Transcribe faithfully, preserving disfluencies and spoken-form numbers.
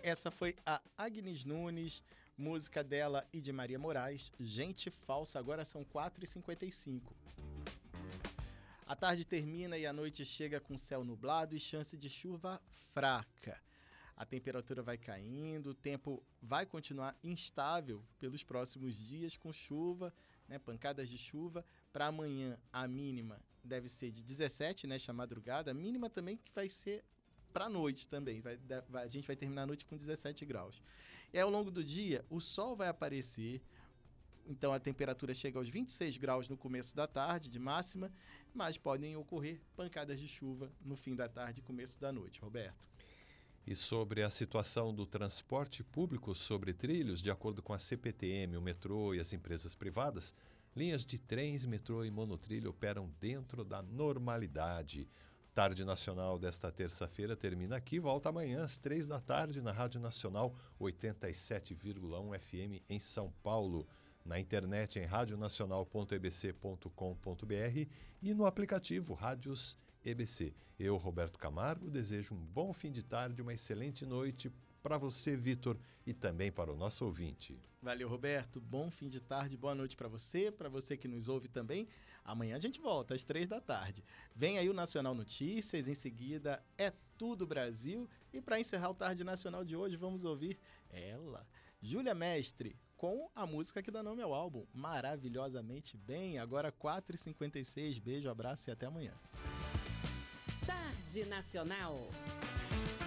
essa foi a Agnes Nunes, música dela e de Maria Moraes, Gente Falsa. Agora são quatro e cinquenta e cinco. A tarde termina e a noite chega com céu nublado e chance de chuva fraca. A temperatura vai caindo, o tempo vai continuar instável pelos próximos dias com chuva, né, pancadas de chuva. Para amanhã, a mínima deve ser de dezessete, nesta madrugada. A mínima também que vai ser para a noite também. Vai, vai, a gente vai terminar a noite com dezessete graus. E aí, ao longo do dia, o sol vai aparecer. Então, a temperatura chega aos vinte e seis graus no começo da tarde, de máxima, mas podem ocorrer pancadas de chuva no fim da tarde e começo da noite. Roberto. E sobre a situação do transporte público sobre trilhos, de acordo com a C P T M, o metrô e as empresas privadas, linhas de trens, metrô e monotrilho operam dentro da normalidade. Tarde Nacional desta terça-feira termina aqui, volta amanhã às três da tarde na Rádio Nacional oitenta e sete vírgula um F M em São Paulo. Na internet em radionacional ponto e b c ponto com ponto b r e no aplicativo Rádios E B C. Eu, Roberto Camargo, desejo um bom fim de tarde, uma excelente noite para você, Vitor, e também para o nosso ouvinte. Valeu, Roberto. Bom fim de tarde, boa noite para você, para você que nos ouve também. Amanhã a gente volta às três da tarde. Vem aí o Nacional Notícias, em seguida é Tudo Brasil. E para encerrar o Tarde Nacional de hoje, vamos ouvir ela, Júlia Mestre, com a música que dá nome ao álbum, Maravilhosamente Bem. Agora quatro e cinquenta e seis. Beijo, abraço e até amanhã. Tarde Nacional.